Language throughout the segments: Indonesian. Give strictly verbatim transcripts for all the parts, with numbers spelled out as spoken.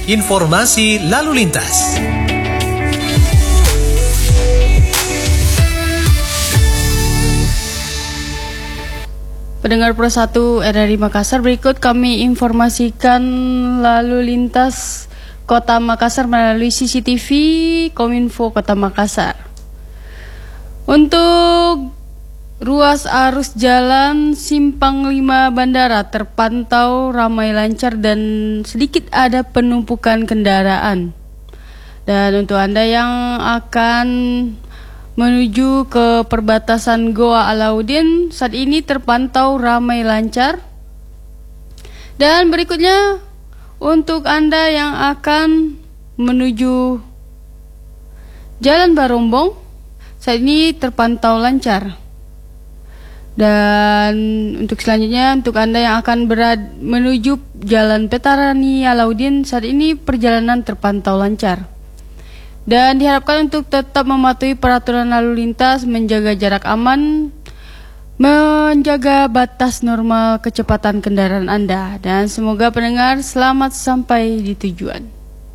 informasi lalu lintas. Pendengar Pro satu R R I Makassar, berikut kami informasikan lalu lintas Kota Makassar melalui C C T V Kominfo Kota Makassar. Untuk ruas arus jalan Simpang lima Bandara terpantau ramai lancar dan sedikit ada penumpukan kendaraan. Dan untuk Anda yang akan menuju ke perbatasan Goa Alauddin, saat ini terpantau ramai lancar. Dan berikutnya untuk Anda yang akan menuju Jalan Barombong, saat ini terpantau lancar. Dan untuk selanjutnya untuk Anda yang akan berad menuju Jalan Petarani Alauddin, saat ini perjalanan terpantau lancar. Dan diharapkan untuk tetap mematuhi peraturan lalu lintas, menjaga jarak aman, menjaga batas normal kecepatan kendaraan Anda. Dan semoga pendengar selamat sampai di tujuan.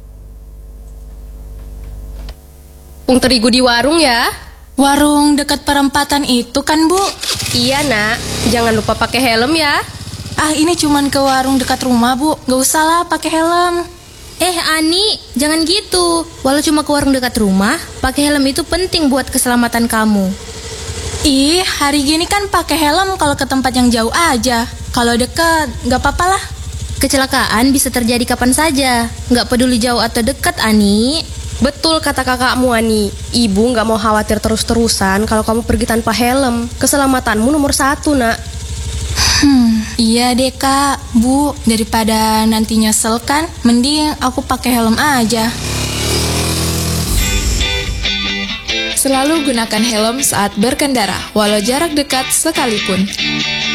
Tepung terigu di warung ya. Warung dekat perempatan itu kan, Bu? Iya nak, jangan lupa pakai helm ya. Ah, ini cuman ke warung dekat rumah, Bu. Gak usah lah pakai helm. Eh Ani, jangan gitu. Walau cuma ke warung dekat rumah, pakai helm itu penting buat keselamatan kamu. Ih, hari gini kan pakai helm kalau ke tempat yang jauh aja. Kalau dekat, gak apa-apa lah. Kecelakaan bisa terjadi kapan saja, gak peduli jauh atau dekat, Ani. Betul kata kakakmu Ani. Ibu gak mau khawatir terus-terusan kalau kamu pergi tanpa helm. Keselamatanmu nomor satu nak. Hmm, iya deh Kak, Bu, daripada nanti nyesel kan, mending aku pakai helm aja. Selalu gunakan helm saat berkendara, walau jarak dekat sekalipun.